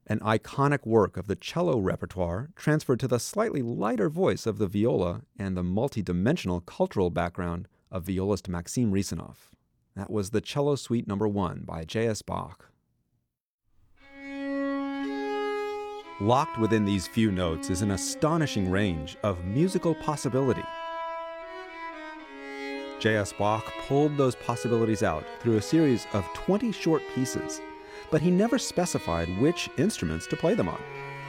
an iconic work of the cello repertoire transferred to the slightly lighter voice of the viola and the multi-dimensional cultural background of violist Maxim Risanov. That was the Cello Suite No. 1 by J.S. Bach. Locked within these few notes is an astonishing range of musical possibility. J.S. Bach pulled those possibilities out through a series of 20 short pieces, but he never specified which instruments to play them on.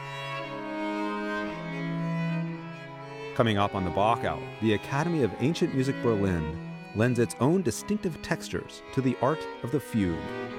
Coming up on the Bach Hour, the Academy of Ancient Music Berlin lends its own distinctive textures to the art of the fugue.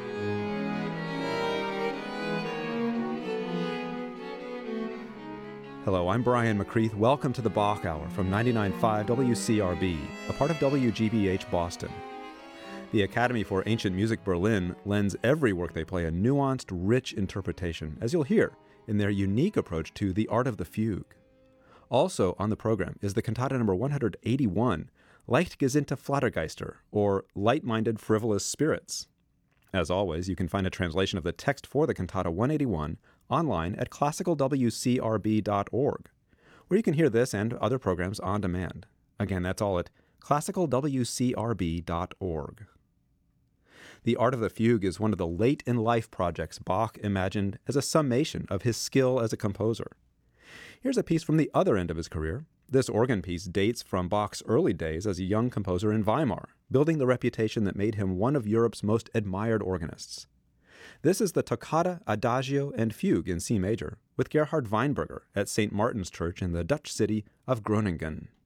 Hello, I'm Brian McCreath. Welcome to the Bach Hour from 99.5 WCRB, a part of WGBH Boston. The Academy for Ancient Music Berlin lends every work they play a nuanced, rich interpretation, as you'll hear, in their unique approach to the art of the fugue. Also on the program is the cantata number 181, Leichtgesinnte Flattergeister, or Light-Minded Frivolous Spirits. As always, you can find a translation of the text for the cantata 181 online at classicalwcrb.org, where you can hear this and other programs on demand. Again, that's all at classicalwcrb.org. The Art of the Fugue is one of the late-in-life projects Bach imagined as a summation of his skill as a composer. Here's a piece from the other end of his career. This organ piece dates from Bach's early days as a young composer in Weimar, building the reputation that made him one of Europe's most admired organists. This is the Toccata, Adagio, and Fugue in C major, with Gerhard Weinberger at St. Martin's Church in the Dutch city of Groningen.